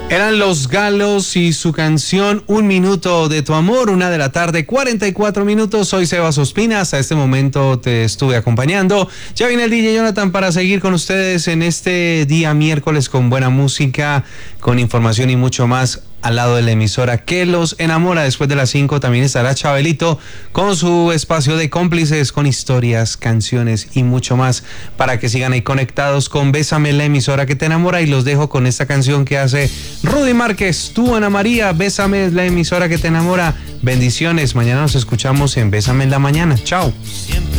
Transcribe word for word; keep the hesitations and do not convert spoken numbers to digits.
Eran Los Galos y su canción Un Minuto de Tu Amor, una de la tarde, cuarenta y cuatro minutos. Soy Sebas Ospina, hasta este momento te estuve acompañando. Ya viene el D J Jonathan para seguir con ustedes en este día miércoles con buena música, con información y mucho más al lado de la emisora que los enamora. Después de las cinco también estará Chabelito con su espacio de cómplices, con historias, canciones y mucho más para que sigan ahí conectados con Bésame, la emisora que te enamora. Y los dejo con esta canción que hace Rudy Márquez, tú Ana María, Bésame, la emisora que te enamora. Bendiciones, mañana nos escuchamos en Bésame en la mañana. Chao. Siempre